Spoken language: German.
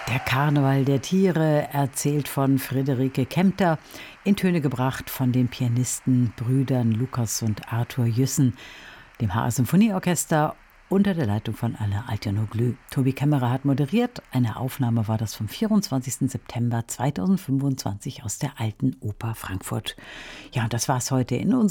Der Karneval der Tiere, erzählt von Friederike Kempter, in Töne gebracht von den Pianisten Brüdern Lukas und Arthur Jüssen, dem HR-Symphonieorchester unter der Leitung von Alain Altinoglu. Tobi Kämmerer hat moderiert. Eine Aufnahme war das vom 24. September 2025 aus der Alten Oper Frankfurt. Ja, und das war's heute in unserem